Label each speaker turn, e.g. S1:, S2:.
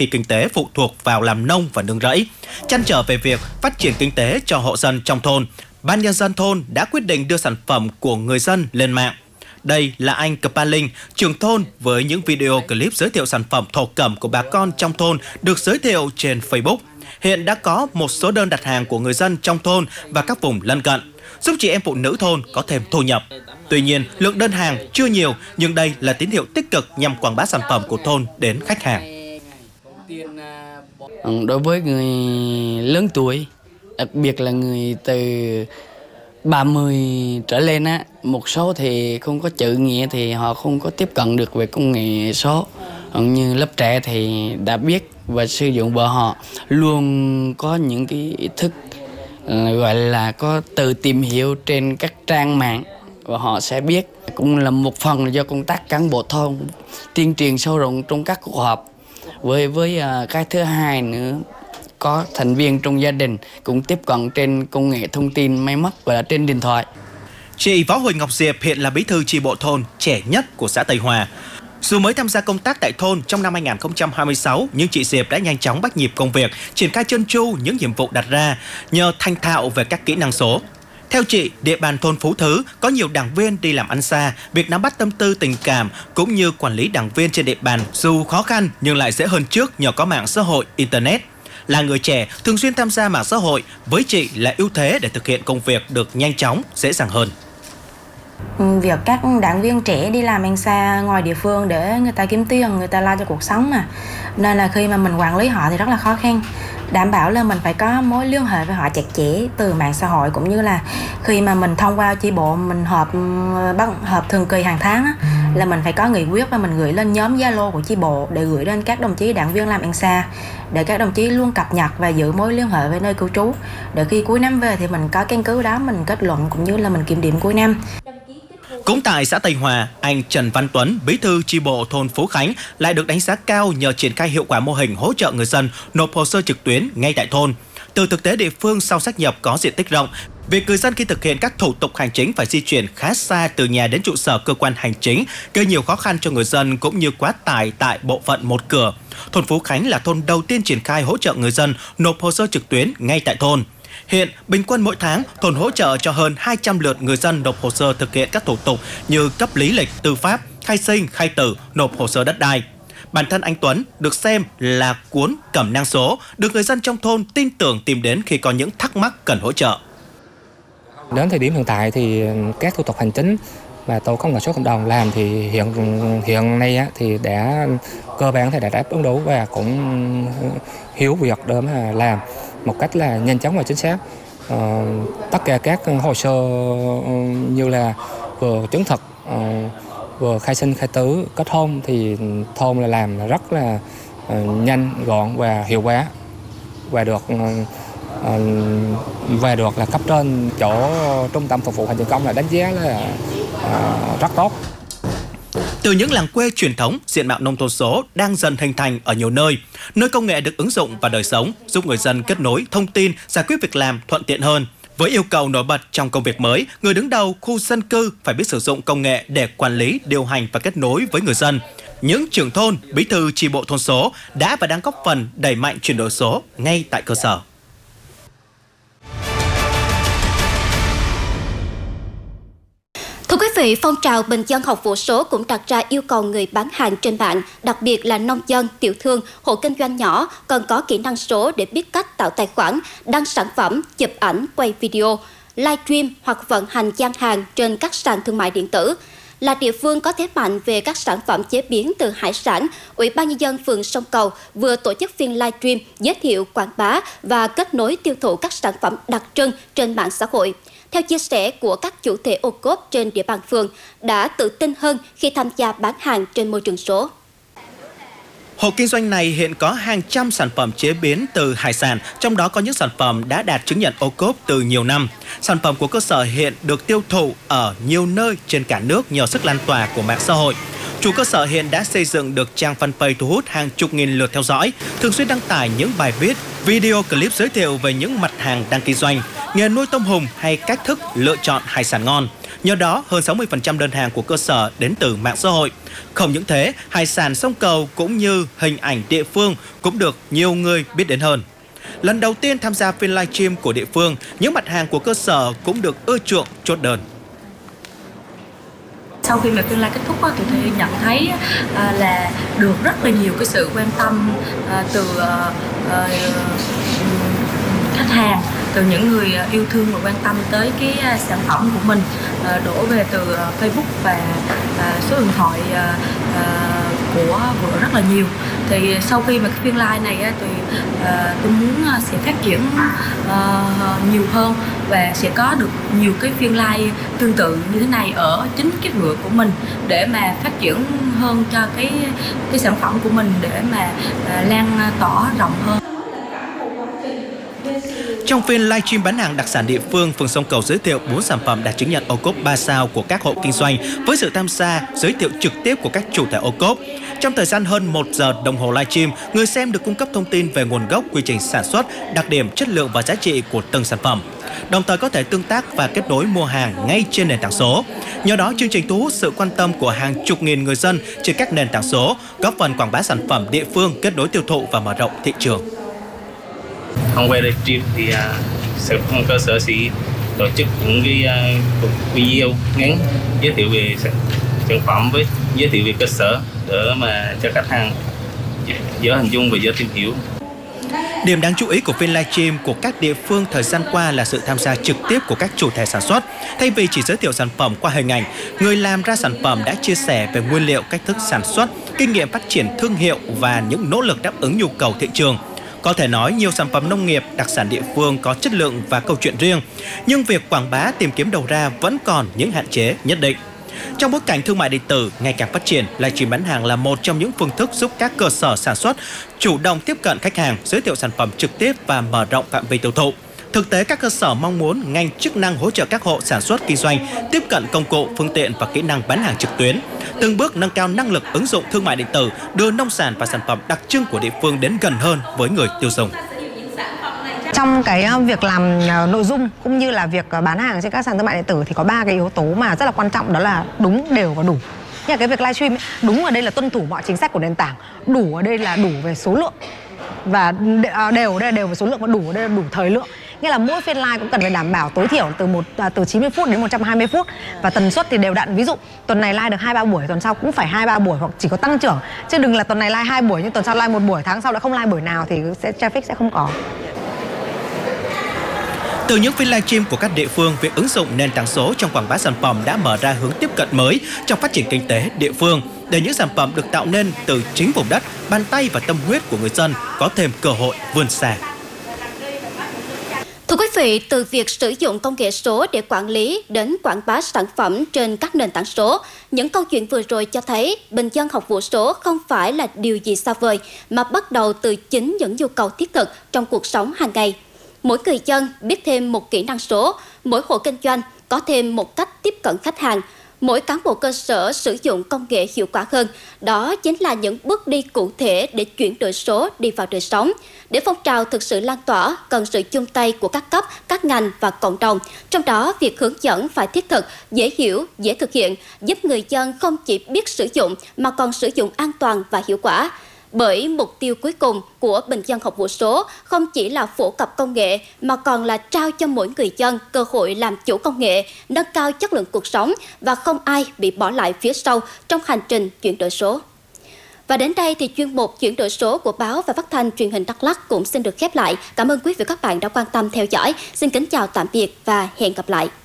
S1: khi kinh tế phụ thuộc vào làm nông và nương rẫy. Trăn trở về việc phát triển kinh tế cho hộ dân trong thôn, Ban nhân dân thôn đã quyết định đưa sản phẩm của người dân lên mạng. Đây là anh Kpa Linh, trưởng thôn, với những video clip giới thiệu sản phẩm thổ cẩm của bà con trong thôn được giới thiệu trên Facebook. Hiện đã có một số đơn đặt hàng của người dân trong thôn và các vùng lân cận, giúp chị em phụ nữ thôn có thêm thu nhập. Tuy nhiên, lượng đơn hàng chưa nhiều, nhưng đây là tín hiệu tích cực nhằm quảng bá sản phẩm của thôn đến khách hàng.
S2: Đối với người lớn tuổi, đặc biệt là người từ 30 trở lên á, một số thì không có chữ nghĩa thì họ không có tiếp cận được về công nghệ số. Như lớp trẻ thì đã biết và sử dụng, và họ luôn có những cái ý thức gọi là có tự tìm hiểu trên các trang mạng và họ sẽ biết. Cũng là một phần là do công tác cán bộ thôn tuyên truyền sâu rộng trong các cuộc họp. Với cái thứ hai nữa, có thành viên trong gia đình cũng tiếp cận trên công nghệ thông tin máy móc và trên điện thoại.
S1: Chị Võ Huỳnh Ngọc Diệp hiện là bí thư chi bộ thôn trẻ nhất của xã Tây Hòa. Dù mới tham gia công tác tại thôn trong năm 2026, nhưng chị Diệp đã nhanh chóng bắt nhịp công việc, triển khai trơn tru những nhiệm vụ đặt ra nhờ thành thạo về các kỹ năng số. Theo chị, địa bàn thôn Phú Thứ có nhiều đảng viên đi làm ăn xa, việc nắm bắt tâm tư tình cảm cũng như quản lý đảng viên trên địa bàn dù khó khăn nhưng lại dễ hơn trước nhờ có mạng xã hội, internet. Là người trẻ thường xuyên tham gia mạng xã hội, với chị là ưu thế để thực hiện công việc được nhanh chóng, dễ dàng hơn.
S3: Việc các đảng viên trẻ đi làm ăn xa ngoài địa phương để người ta kiếm tiền, người ta lo cho cuộc sống mà. Nên là khi mà mình quản lý họ thì rất là khó khăn. Đảm bảo là mình phải có mối liên hệ với họ chặt chẽ từ mạng xã hội, cũng như là khi mà mình thông qua chi bộ mình họp thường kỳ hàng tháng á, là mình phải có nghị quyết và mình gửi lên nhóm Zalo của chi bộ để gửi đến các đồng chí đảng viên làm ăn xa, để các đồng chí luôn cập nhật và giữ mối liên hệ với nơi cư trú, để khi cuối năm về thì mình có căn cứ đó mình kết luận cũng như là mình kiểm điểm cuối năm.
S1: Cũng tại xã Tây Hòa, anh Trần Văn Tuấn, bí thư chi bộ thôn Phú Khánh lại được đánh giá cao nhờ triển khai hiệu quả mô hình hỗ trợ người dân nộp hồ sơ trực tuyến ngay tại thôn. Từ thực tế địa phương sau sáp nhập có diện tích rộng, việc người dân khi thực hiện các thủ tục hành chính phải di chuyển khá xa từ nhà đến trụ sở cơ quan hành chính, gây nhiều khó khăn cho người dân cũng như quá tải tại bộ phận một cửa. Thôn Phú Khánh là thôn đầu tiên triển khai hỗ trợ người dân nộp hồ sơ trực tuyến ngay tại thôn. Hiện, bình quân mỗi tháng, thôn hỗ trợ cho hơn 200 lượt người dân nộp hồ sơ thực hiện các thủ tục như cấp lý lịch tư pháp, khai sinh, khai tử, nộp hồ sơ đất đai. Bản thân anh Tuấn được xem là cuốn cẩm nang số, được người dân trong thôn tin tưởng tìm đến khi có những thắc mắc cần hỗ trợ.
S4: Đến thời điểm hiện tại thì các thủ tục hành chính mà tổ công nghệ số cộng đồng làm thì hiện nay thì đã cơ bản thì đã đáp ứng đủ và cũng hiểu việc để mà làm một cách là nhanh chóng và chính xác. Tất cả các hồ sơ như là vừa chứng thực, vừa khai sinh, khai tử, kết hôn thì thôn là làm rất là nhanh, gọn và hiệu quả, và được là cấp trên chỗ trung tâm phục vụ hành chính công là đánh giá là rất tốt.
S1: Từ những làng quê truyền thống, diện mạo nông thôn số đang dần hình thành ở nhiều nơi. Nơi công nghệ được ứng dụng vào đời sống, giúp người dân kết nối, thông tin, giải quyết việc làm thuận tiện hơn. Với yêu cầu nổi bật trong công việc mới, người đứng đầu khu dân cư phải biết sử dụng công nghệ để quản lý, điều hành và kết nối với người dân. Những trưởng thôn, bí thư chi bộ thôn số đã và đang góp phần đẩy mạnh chuyển đổi số ngay tại cơ sở.
S5: Thưa quý vị, phong trào bình dân học vụ số cũng đặt ra yêu cầu người bán hàng trên mạng, đặc biệt là nông dân, tiểu thương, hộ kinh doanh nhỏ cần có kỹ năng số để biết cách tạo tài khoản, đăng sản phẩm, chụp ảnh, quay video, livestream hoặc vận hành gian hàng trên các sàn thương mại điện tử. Là địa phương có thế mạnh về các sản phẩm chế biến từ hải sản, Ủy ban nhân dân phường Sông Cầu vừa tổ chức phiên livestream giới thiệu, quảng bá và kết nối tiêu thụ các sản phẩm đặc trưng trên mạng xã hội. Theo chia sẻ của các chủ thể ô cốp trên địa bàn phường, đã tự tin hơn khi tham gia bán hàng trên môi trường số.
S1: Hộ kinh doanh này hiện có hàng trăm sản phẩm chế biến từ hải sản, trong đó có những sản phẩm đã đạt chứng nhận ô cốp từ nhiều năm. Sản phẩm của cơ sở hiện được tiêu thụ ở nhiều nơi trên cả nước nhờ sức lan tỏa của mạng xã hội. Chủ cơ sở hiện đã xây dựng được trang fanpage thu hút hàng chục nghìn lượt theo dõi, thường xuyên đăng tải những bài viết, video clip giới thiệu về những mặt hàng đang kinh doanh. nghề nuôi tôm hùm hay cách thức lựa chọn hải sản ngon. Nhờ đó, hơn 60% đơn hàng của cơ sở đến từ mạng xã hội. Không những thế, hải sản sông Cầu cũng như hình ảnh địa phương cũng được nhiều người biết đến hơn. Lần đầu tiên tham gia phiên livestream của địa phương, những mặt hàng của cơ sở cũng được ưa chuộng chốt đơn.
S6: Sau khi mà phiên live kết thúc thì tôi nhận thấy là được rất là nhiều cái sự quan tâm từ khách hàng, từ những người yêu thương và quan tâm tới cái sản phẩm của mình, đổ về từ Facebook và số điện thoại của vợ rất là nhiều. Thì sau khi mà cái phiên live này thì tôi muốn sẽ phát triển nhiều hơn và sẽ có được nhiều cái phiên live tương tự như thế này ở chính cái vựa của mình để mà phát triển hơn cho cái sản phẩm của mình để mà lan tỏa rộng hơn.
S1: Trong phiên livestream bán hàng đặc sản địa phương, phường Sông Cầu giới thiệu 4 sản phẩm đạt chứng nhận ô cốp 3 sao của các hộ kinh doanh với sự tham gia giới thiệu trực tiếp của các chủ thể ô cốp. Trong thời gian hơn 1 giờ đồng hồ livestream, người xem được cung cấp thông tin về nguồn gốc, quy trình sản xuất, đặc điểm, chất lượng và giá trị của từng sản phẩm. Đồng thời có thể tương tác và kết nối mua hàng ngay trên nền tảng số. Nhờ đó, chương trình thu hút sự quan tâm của hàng chục nghìn người dân trên các nền tảng số, góp phần quảng bá sản phẩm địa phương, kết nối tiêu thụ và mở rộng thị trường.
S7: Thông qua livestream thì cơ sở sẽ tổ chức những cái video ngắn giới thiệu về sản phẩm với giới thiệu về cơ sở để mà cho khách hàng dễ hình dung và dễ tìm hiểu.
S1: Điểm đáng chú ý của phiên livestream của các địa phương thời gian qua là sự tham gia trực tiếp của các chủ thể sản xuất. Thay vì chỉ giới thiệu sản phẩm qua hình ảnh, người làm ra sản phẩm đã chia sẻ về nguyên liệu, cách thức sản xuất, kinh nghiệm phát triển thương hiệu và những nỗ lực đáp ứng nhu cầu thị trường. Có thể nói nhiều sản phẩm nông nghiệp, đặc sản địa phương có chất lượng và câu chuyện riêng, nhưng việc quảng bá tìm kiếm đầu ra vẫn còn những hạn chế nhất định. Trong bối cảnh thương mại điện tử ngày càng phát triển, livestream bán hàng là một trong những phương thức giúp các cơ sở sản xuất chủ động tiếp cận khách hàng, giới thiệu sản phẩm trực tiếp và mở rộng phạm vi tiêu thụ. Thực tế, các cơ sở mong muốn ngành chức năng hỗ trợ các hộ sản xuất kinh doanh tiếp cận công cụ, phương tiện và kỹ năng bán hàng trực tuyến, từng bước nâng cao năng lực ứng dụng thương mại điện tử, đưa nông sản và sản phẩm đặc trưng của địa phương đến gần hơn với người tiêu dùng.
S8: Trong cái việc làm nội dung cũng như là việc bán hàng trên các sàn thương mại điện tử thì có 3 cái yếu tố mà rất là quan trọng, đó là đúng, đều và đủ. Nhưng cái việc livestream đúng ở đây là tuân thủ mọi chính sách của nền tảng, đủ ở đây là đủ về số lượng và đều ở đây là đều về số lượng và đủ ở đây là đủ thời lượng. Nghĩa là mỗi phiên live cũng cần phải đảm bảo tối thiểu từ 90 phút đến 120 phút và tần suất thì đều đặn. Ví dụ tuần này live được 2-3 buổi, tuần sau cũng phải 2-3 buổi hoặc chỉ có tăng trưởng, chứ đừng là tuần này live 2 buổi nhưng tuần sau live 1 buổi, tháng sau lại không live buổi nào thì traffic sẽ không có.
S1: Từ những phiên livestream của các địa phương, việc ứng dụng nền tảng số trong quảng bá sản phẩm đã mở ra hướng tiếp cận mới trong phát triển kinh tế địa phương, để những sản phẩm được tạo nên từ chính vùng đất, bàn tay và tâm huyết của người dân có thêm cơ hội vươn xa.
S5: Thưa quý vị, từ việc sử dụng công nghệ số để quản lý đến quảng bá sản phẩm trên các nền tảng số, những câu chuyện vừa rồi cho thấy bình dân học vụ số không phải là điều gì xa vời, mà bắt đầu từ chính những nhu cầu thiết thực trong cuộc sống hàng ngày. Mỗi người dân biết thêm một kỹ năng số, mỗi hộ kinh doanh có thêm một cách tiếp cận khách hàng, mỗi cán bộ cơ sở sử dụng công nghệ hiệu quả hơn. Đó chính là những bước đi cụ thể để chuyển đổi số đi vào đời sống. Để phong trào thực sự lan tỏa, cần sự chung tay của các cấp, các ngành và cộng đồng. Trong đó, việc hướng dẫn phải thiết thực, dễ hiểu, dễ thực hiện, giúp người dân không chỉ biết sử dụng mà còn sử dụng an toàn và hiệu quả. Bởi mục tiêu cuối cùng của bình dân học vụ số không chỉ là phổ cập công nghệ mà còn là trao cho mỗi người dân cơ hội làm chủ công nghệ, nâng cao chất lượng cuộc sống và không ai bị bỏ lại phía sau trong hành trình chuyển đổi số. Và đến đây thì chuyên mục chuyển đổi số của báo và phát thanh truyền hình Đắk Lắk cũng xin được khép lại. Cảm ơn quý vị và các bạn đã quan tâm theo dõi. Xin kính chào tạm biệt và hẹn gặp lại.